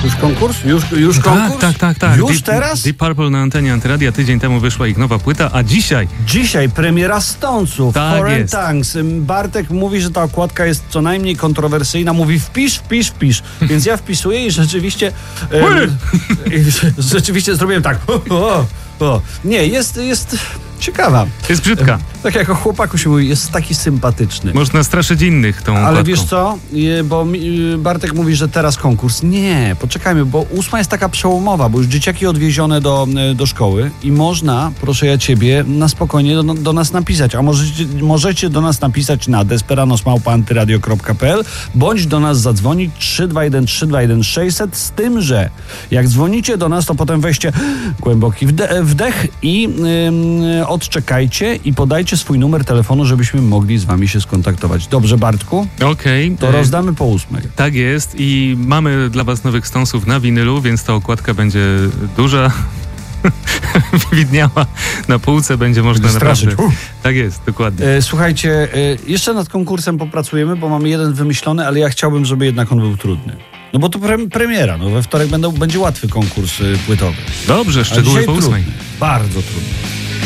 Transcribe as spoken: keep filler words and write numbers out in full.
Już konkurs? Już, już konkurs? Tak, tak, tak. tak. Już Deep, teraz? Deep Purple na antenie Antyradia. Tydzień temu wyszła ich nowa płyta, a dzisiaj... Dzisiaj premiera Stonesów, Tak Foreign jest. Tongues. Bartek mówi, że ta okładka jest co najmniej kontrowersyjna. Mówi wpisz, wpisz, wpisz. Więc ja wpisuję i rzeczywiście... E, i rzeczywiście zrobiłem tak. O, o. Nie, jest, jest ciekawa. Jest brzydka. Tak jak o chłopaku się mówi, jest taki sympatyczny. Można straszyć innych tą Ale okładką. wiesz co, Je- bo mi- Bartek mówi, że teraz konkurs. Nie, poczekajmy, bo ósma jest taka przełomowa, bo już dzieciaki odwiezione do, do szkoły i można, proszę ja ciebie, na spokojnie do, do nas napisać. A możecie, możecie do nas napisać na desperanos małpa antyradio kropka p l bądź do nas zadzwonić trzy dwa jeden trzy dwa jeden sześćset, z tym, że jak dzwonicie do nas, to potem weźcie głęboki wde- wdech i ym, odczekajcie i podajcie swój numer telefonu, żebyśmy mogli z wami się skontaktować. Dobrze, Bartku? Okej. To e, rozdamy po ósmej. Tak jest i mamy dla was nowych Stonesów na winylu, więc ta okładka będzie duża. Widniała na półce, będzie można Będzie naprawdę... straszyć. Uff. Tak jest, dokładnie. E, słuchajcie, e, jeszcze nad konkursem popracujemy, bo mamy jeden wymyślony, ale ja chciałbym, żeby jednak on był trudny. No bo to pre- premiera, no we wtorek będą, będzie łatwy konkurs e, płytowy. Dobrze, A szczegóły dzisiaj po ósmej. trudny, bardzo trudny.